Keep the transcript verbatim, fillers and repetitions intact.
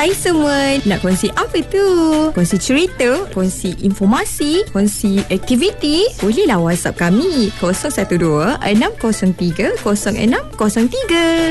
Hai semua, nak kongsi apa tu? Kongsi cerita, kongsi informasi, kongsi aktiviti? Bolehlah WhatsApp kami kosong satu dua enam kosong tiga kosong enam kosong tiga.